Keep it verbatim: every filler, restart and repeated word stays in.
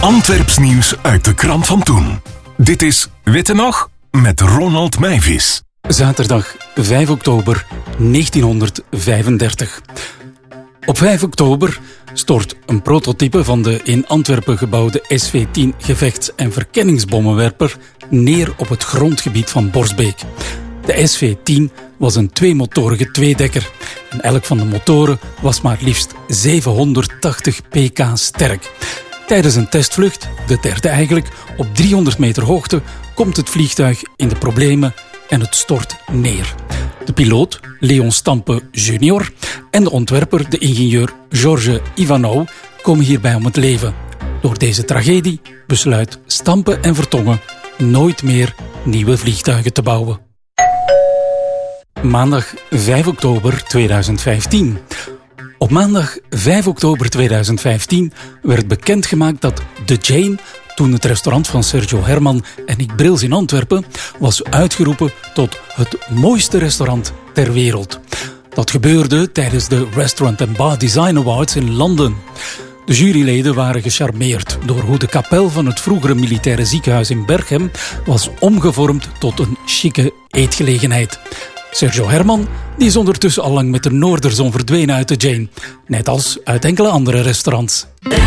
Antwerps nieuws uit de krant van toen. Dit is Witte Nog met Ronald Meijvis. Zaterdag vijf oktober negentienhonderdvijfendertig. Op vijf oktober stort een prototype van de in Antwerpen gebouwde S V tien gevechts- en verkenningsbommenwerper neer op het grondgebied van Borsbeek. De S V tien was een tweemotorige tweedekker en elk van de motoren was maar liefst zevenhonderdtachtig pk sterk. Tijdens een testvlucht, de derde eigenlijk, op driehonderd meter hoogte, komt het vliegtuig in de problemen en het stort neer. De piloot, Leon Stampe junior, en de ontwerper, de ingenieur Georges Ivanov, komen hierbij om het leven. Door deze tragedie besluit Stampe en Vertongen nooit meer nieuwe vliegtuigen te bouwen. Maandag vijf oktober tweeduizend vijftien. Op maandag vijf oktober tweeduizend vijftien werd bekendgemaakt dat The Jane, toen het restaurant van Sergio Herman en Nick Brils in Antwerpen, was uitgeroepen tot het mooiste restaurant ter wereld. Dat gebeurde tijdens de Restaurant and Bar Design Awards in Londen. De juryleden waren gecharmeerd door hoe de kapel van het vroegere militaire ziekenhuis in Berchem was omgevormd tot een chique eetgelegenheid. Sergio Herman die is ondertussen al lang met de Noorderzon verdwenen uit de Jane, net als uit enkele andere restaurants.